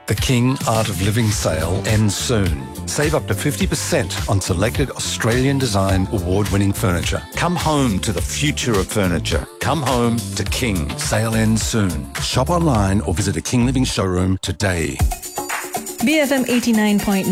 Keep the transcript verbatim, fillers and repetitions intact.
The King Art of Living sale ends soon. Save up to fifty percent on selected Australian design award-winning furniture. Come home to the future of furniture. Come home to King. Sale ends soon. Shop online or visit a King Living showroom today. B F M eighty-nine point nine